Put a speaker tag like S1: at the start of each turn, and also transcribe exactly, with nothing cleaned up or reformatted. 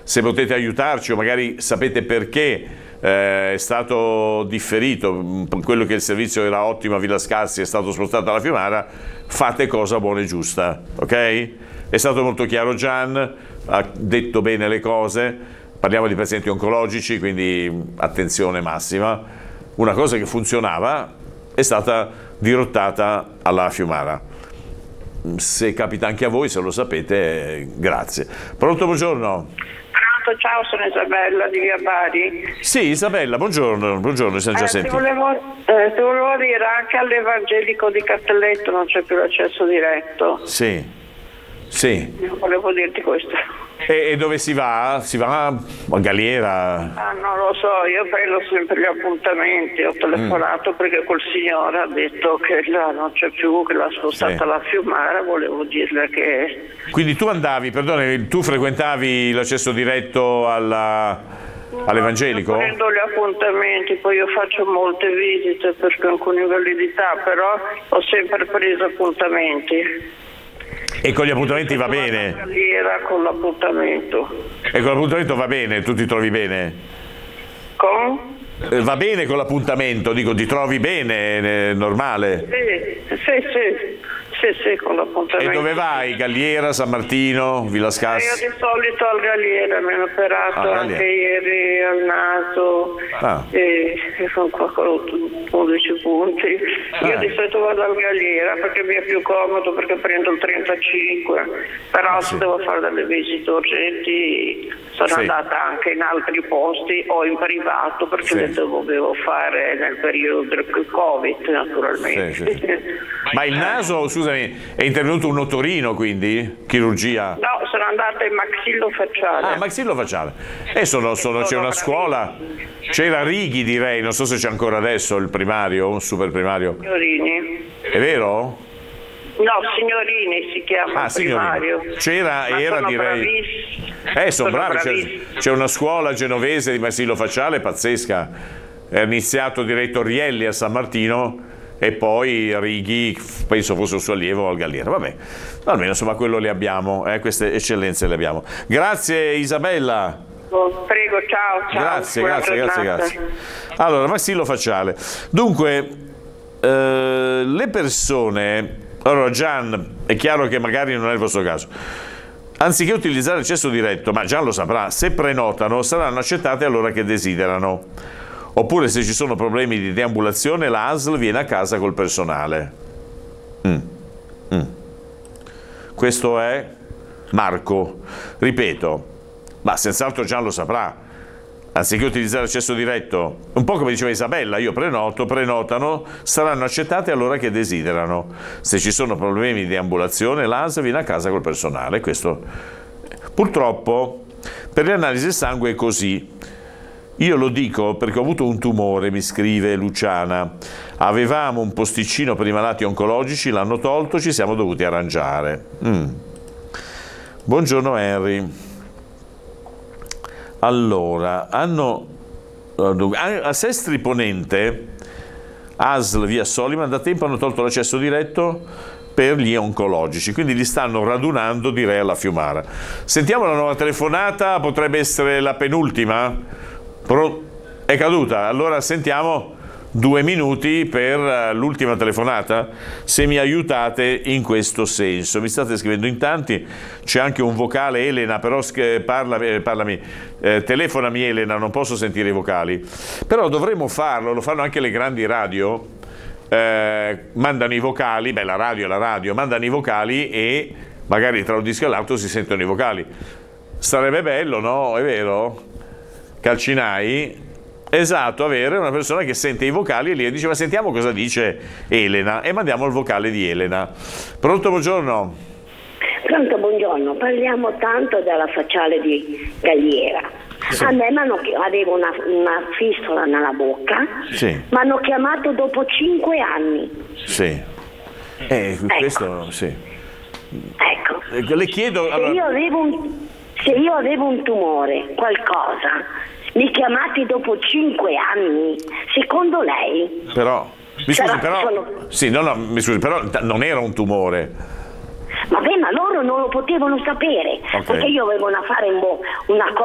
S1: se potete aiutarci o magari sapete perché eh, è stato differito, quello che il servizio era ottimo a Villa Scarsi è stato spostato alla Fiumara, fate cosa buona e giusta, ok? È stato molto chiaro Gian, ha detto bene le cose, parliamo di pazienti oncologici, quindi attenzione massima. Una cosa che funzionava è stata dirottata alla Fiumara. Se capita anche a voi, se lo sapete, grazie. Pronto, buongiorno.
S2: Pronto, ciao, sono Isabella di Via Bari.
S1: Sì, Isabella, buongiorno, buongiorno, siamo già
S2: Eh, ti,
S1: sentiti.
S2: volevo, eh, ti volevo dire, anche all'Evangelico di Castelletto non c'è più l'accesso diretto.
S1: Sì, sì.
S2: Io volevo dirti questo.
S1: E, e dove si va? Si va a Galliera?
S2: Ah, non lo so, io prendo sempre gli appuntamenti, ho telefonato mm. perché quel signore ha detto che là non c'è più, che l'ha spostata
S1: Sì.
S2: alla Fiumara, volevo dirle che...
S1: Quindi tu andavi, perdone, tu frequentavi l'accesso diretto alla, all'Evangelico?
S2: Io prendo gli appuntamenti, poi io faccio molte visite perché ho con invalidità, però ho sempre preso appuntamenti.
S1: E con gli appuntamenti va bene?
S2: Galliera con l'appuntamento.
S1: E con l'appuntamento va bene? Tu ti trovi bene?
S2: Con?
S1: Eh, va bene con l'appuntamento, dico, ti trovi bene, eh, normale?
S2: Sì, sì, sì. Sì, sì, con l'appuntamento.
S1: E dove vai? Galliera, San Martino, Villa Scarsi?
S2: Io di solito al Galliera, mi hanno operato
S1: Ah,
S2: anche ieri al naso,
S1: Ah.
S2: e, e sono qua con undici punti.
S1: Ah.
S2: Io di solito vado al Galliera perché mi è più comodo, perché prendo il trentacinque, però
S1: Sì.
S2: se devo fare delle visite urgenti sono
S1: Sì.
S2: andata anche in altri posti o in privato perché
S1: Sì.
S2: le dovevo fare nel periodo del Covid, naturalmente.
S1: Sì, sì. Ma il naso, scusami, è intervenuto un otorino, quindi? Chirurgia?
S2: No, sono andata in maxillofacciale.
S1: Ah, maxillofacciale. E sono, sono, c'è una scuola, c'era Righi, direi, non so se c'è ancora adesso il primario, un super primario.
S2: Signorini.
S1: È vero?
S2: No, Signorini si chiama
S1: Ah,
S2: il
S1: signorina.
S2: primario.
S1: C'era,
S2: Ma
S1: era
S2: sono
S1: direi.
S2: bravissimi.
S1: Eh, sono bravi, c'è,
S2: bravissimi.
S1: c'è una scuola genovese di maxillofacciale pazzesca. È iniziato direi Torrielli a San Martino e poi Righi, penso fosse un suo allievo al Galliera. Vabbè, almeno insomma quello le abbiamo, eh, queste eccellenze le abbiamo. Grazie Isabella.
S2: Oh, prego, ciao, ciao.
S1: Grazie,
S2: Buona
S1: grazie, grazie,
S2: giornata.
S1: grazie. Allora, maxillofacciale. Dunque, eh, le persone... Allora, Gian, è chiaro che magari non è il vostro caso. Anziché utilizzare l'accesso diretto, ma Gian lo saprà, se prenotano saranno accettate all'ora che desiderano. Oppure se ci sono problemi di deambulazione, la A S L viene a casa col personale. Mm. Mm. Questo è Marco. Ripeto, ma senz'altro Gian lo saprà. Anziché utilizzare l'accesso diretto, un po' come diceva Isabella, io prenoto, prenotano, saranno accettate all'ora che desiderano. Se ci sono problemi di deambulazione, l'A S L viene a casa col personale. Questo purtroppo per le analisi del sangue è così. Io lo dico perché ho avuto un tumore, mi scrive Luciana. Avevamo un posticino per i malati oncologici, l'hanno tolto, ci siamo dovuti arrangiare. Mm. Buongiorno Henry. Allora, hanno a Sestri Ponente, A S L via Soliman, da tempo hanno tolto l'accesso diretto per gli oncologici, quindi li stanno radunando direi alla Fiumara. Sentiamo la nuova telefonata, potrebbe essere la penultima? Pro- è caduta, allora sentiamo due minuti per l'ultima telefonata, se mi aiutate in questo senso. Mi state scrivendo in tanti, c'è anche un vocale. Elena, però parla, parlami, eh, telefonami Elena, non posso sentire i vocali, però dovremmo farlo, lo fanno anche le grandi radio, eh, mandano i vocali, beh la radio è la radio, mandano i vocali e magari tra un disco e l'altro si sentono i vocali. Sarebbe bello, no? È vero? Calcinai? Esatto, avere una persona che sente i vocali e lì dice ma sentiamo cosa dice Elena e mandiamo il vocale di Elena. Pronto, buongiorno.
S3: Pronto, buongiorno. Parliamo tanto della facciale di Galliera. Sì. A me avevo una, una fistola nella bocca, sì. Mi hanno chiamato dopo cinque anni.
S1: Sì. Eh,
S3: ecco.
S1: Questo sì.
S3: Ecco.
S1: Le chiedo.
S3: Se,
S1: allora...
S3: io avevo un, se io avevo un tumore, qualcosa, mi chiamate dopo cinque anni, secondo lei?
S1: Però, mi scusi,
S3: Sarà,
S1: però,
S3: sono...
S1: sì, no, no, mi scusi, però non era un tumore.
S3: Vabbè, ma loro non lo potevano sapere, okay. Perché io avevo una fare un bo- una cosa